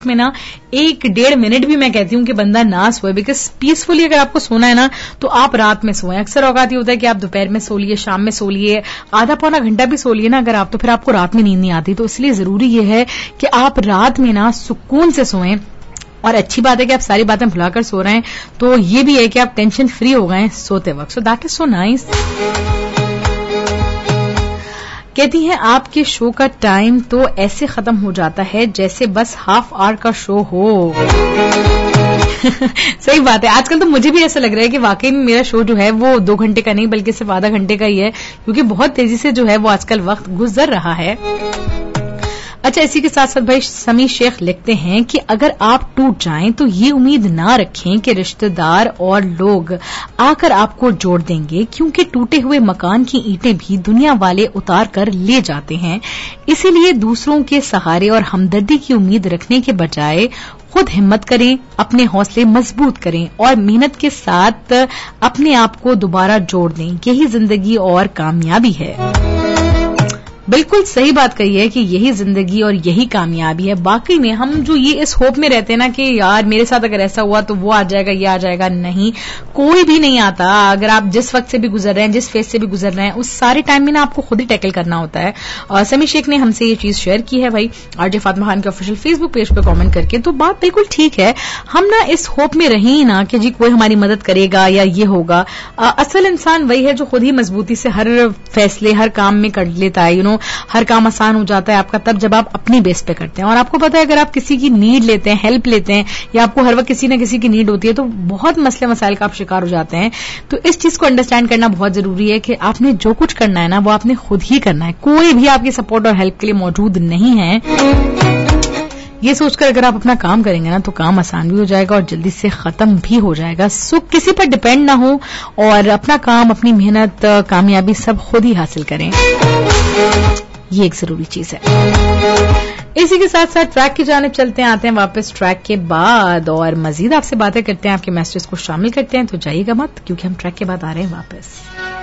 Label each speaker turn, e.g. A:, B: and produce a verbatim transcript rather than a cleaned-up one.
A: वक्त में ना एक डेढ़ मिनट भी मैं कहती हूँ कि बंदा ना सोए, बिकॉज पीसफुली अगर आपको सोना है ना तो आप रात में सोएं। अक्सर औकात ये होता है कि आप दोपहर में सो लिए, शाम में सो लिए, आधा पौना घंटा भी सो लिए ना अगर आप, तो फिर आपको रात में नींद नहीं आती। तो इसलिए जरूरी ये है कि आप रात में ना सुकून से सोएं। और अच्छी बात है कि आप सारी बातें भुलाकर सो रहे हैं, तो ये भी है कि आप टेंशन फ्री हो गए सोते वक्त। So that is so nice. कहती हैं आपके शो का टाइम तो ऐसे खत्म हो जाता है जैसे बस हाफ आवर का शो हो। सही बात है, आजकल तो मुझे भी ऐसा लग रहा है कि वाकई में मेरा शो जो है वो दो घंटे का नहीं बल्कि सिर्फ आधा घंटे का ही है, क्योंकि बहुत तेजी से जो है वो आजकल वक्त गुजर रहा है। अच्छा, इसी के साथ साथ भाई समी शेख लिखते हैं कि अगर आप टूट जाएं तो ये उम्मीद ना रखें कि रिश्तेदार और लोग आकर आपको जोड़ देंगे, क्योंकि टूटे हुए मकान की ईंटें भी दुनिया वाले उतार कर ले जाते हैं। इसीलिए दूसरों के सहारे और हमदर्दी की उम्मीद रखने के बजाय खुद हिम्मत करें, अपने हौसले मजबूत करें और मेहनत के साथ अपने आप को दोबारा जोड़ दें। यही जिंदगी और कामयाबी है। बिल्कुल सही बात कही है कि यही जिंदगी और यही कामयाबी है। बाकी में हम जो ये इस होप में रहते हैं ना कि यार मेरे साथ अगर ऐसा हुआ तो वो आ जाएगा, ये आ जाएगा, नहीं, कोई भी नहीं आता। अगर आप जिस वक्त से भी गुजर रहे हैं, जिस फेज से भी गुजर रहे हैं, उस सारे टाइम में ना आपको खुद ही टैकल करना होता है। और समी शेख ने हमसे ये चीज शेयर की है भाई आरजे फातिमा खान के ऑफिशियल फेसबुक पेज पर कॉमेंट करके, तो बात बिल्कुल ठीक है। हम ना इस होप में रहे ही ना कि जी कोई हमारी मदद करेगा या ये होगा। असल इंसान वही है जो खुद ही मजबूती से हर फैसले हर काम में कर लेता है। यू नो हर काम आसान हो जाता है आपका तब जब आप अपनी बेस पे करते हैं। और आपको पता है अगर आप किसी की नीड लेते हैं, हेल्प लेते हैं, या आपको हर वक्त किसी न किसी की नीड होती है, तो बहुत मसले मसाइल का आप शिकार हो जाते हैं। तो इस चीज को अंडरस्टैंड करना बहुत जरूरी है कि आपने जो कुछ करना है ना वो आपने खुद ही करना है। कोई भी आपकी सपोर्ट और हेल्प के लिए मौजूद नहीं है। ये सोचकर अगर आप अपना काम करेंगे ना तो काम आसान भी हो जाएगा और जल्दी से खत्म भी हो जाएगा। सो किसी पर डिपेंड ना हो और अपना काम, अपनी मेहनत, कामयाबी सब खुद ही हासिल करें। ये एक जरूरी चीज है। इसी के साथ साथ ट्रैक की जानिब चलते हैं, आते हैं वापस ट्रैक के बाद और मजीद आपसे बातें करते हैं, आपके मैसेजेस को शामिल करते हैं। तो जाइएगा मत, क्योंकि हम ट्रैक के बाद आ रहे हैं वापस।